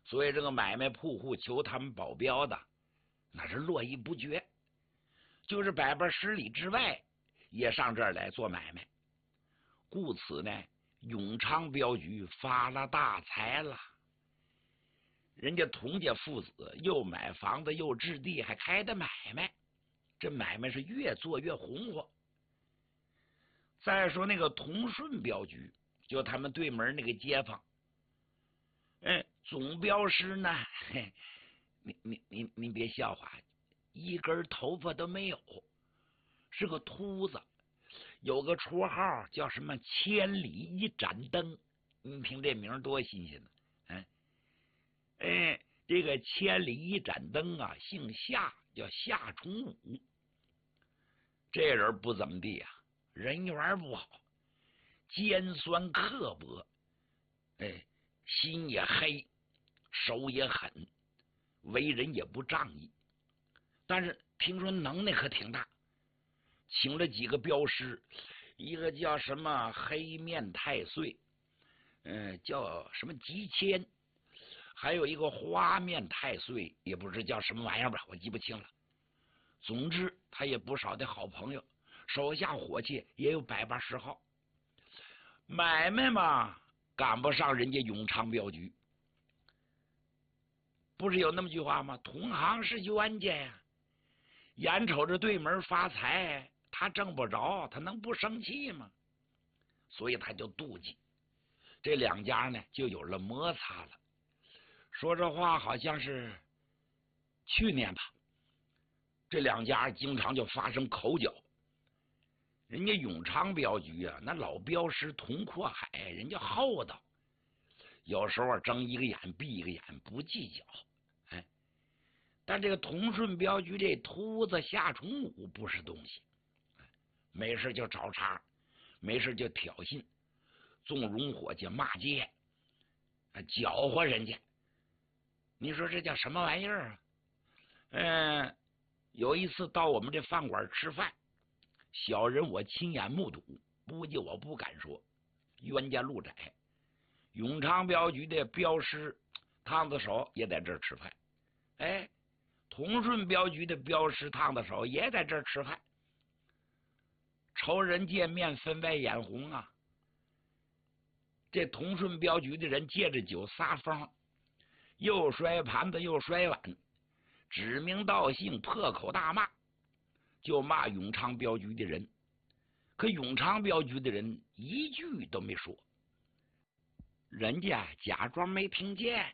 所以这个买卖铺户求他们保镖的，那是络绎不绝，就是180里之外也上这儿来做买卖。故此呢，永昌镖局发了大财了。人家童家父子又买房子又置地，还开的买卖，这买卖是越做越红火。再说那个同顺镖局，就他们对门那个街坊，总镖师呢，你别笑话，一根头发都没有，是个秃子，有个绰号叫什么千里一盏灯，你听这名多新鲜呢！这个千里一盏灯啊，姓夏，叫夏崇武。这人不怎么地啊，人缘不好，尖酸刻薄，心也黑，手也狠，为人也不仗义。但是听说能耐可挺大，请了几个镖师，一个叫什么黑面太岁，叫什么吉谦，还有一个花面太岁，也不知叫什么玩意儿吧，我记不清了。总之他也不少的好朋友，手下伙计也有180号。买卖嘛，赶不上人家永昌镖局。不是有那么句话吗？同行是冤家呀，眼瞅着对门发财，他挣不着，他能不生气吗？所以他就妒忌。这两家呢就有了摩擦了。说这话好像是去年吧，这两家经常就发生口角。人家永昌镖局啊，那老镖师佟阔海，人家厚道，有时候睁一个眼闭一个眼，不计较。但这个同顺镖局这秃子夏崇武不是东西，没事就找茬，没事就挑衅，纵容伙计骂街，搅和人家。你说这叫什么玩意儿啊？有一次到我们这饭馆吃饭，小人我亲眼目睹，估计我不敢说，冤家路窄。永昌镖局的镖师烫子手也在这儿吃饭，同顺镖局的镖师烫子手也在这儿吃饭，仇人见面分外眼红啊。这同顺镖局的人借着酒撒疯，又摔盘子又摔碗，指名道姓破口大骂，就骂永昌镖局的人。可永昌镖局的人一句都没说，人家假装没听见。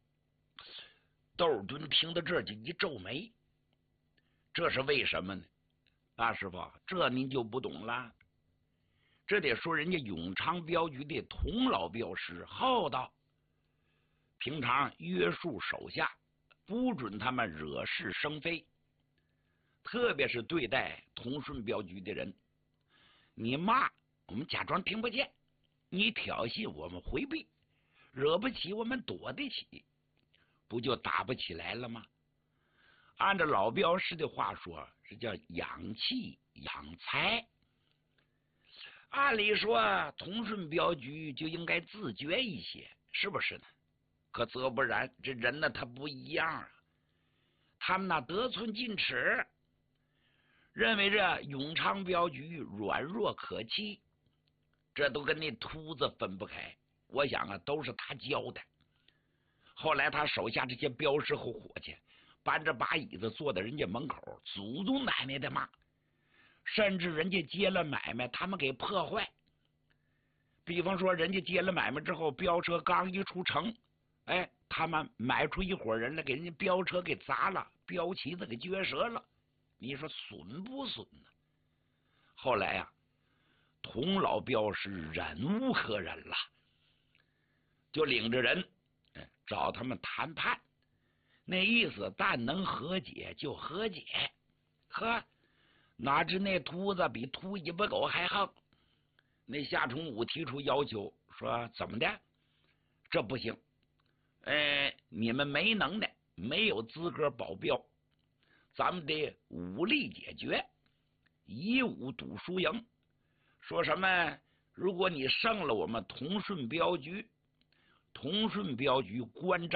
窦敦听到这就一皱眉，这是为什么呢？大师傅，这您就不懂了。这得说人家永昌镖局的童老镖师厚道，平常约束手下，不准他们惹是生非，特别是对待同顺镖局的人，你骂我们假装听不见，你挑衅我们回避，惹不起我们躲得起，不就打不起来了吗？按照老镖师的话说，这叫养气养财。按理说同顺镖局就应该自觉一些，是不是呢？可则不然，这人呢他不一样啊，他们那得寸进尺，认为这永昌镖局软弱可欺，这都跟那秃子分不开。我想啊，都是他教的。后来他手下这些镖师和伙计搬着把椅子坐在人家门口，祖宗奶奶的骂，甚至人家接了买卖，他们给破坏。比方说人家接了买卖之后，镖车刚一出城，他们买出一伙人来，给人家镖车给砸了，镖旗子给撅折了，你说损不损呢？后来啊，童老镖师忍无可忍了，就领着人找他们谈判，那意思但能和解就和解。呵，哪知那秃子比秃尾巴狗还横，那夏崇武提出要求说，怎么的？这不行，你们没能耐，没有资格保镖，咱们得武力解决，以武赌输赢。说什么如果你胜了我们同顺镖局，同顺镖局关照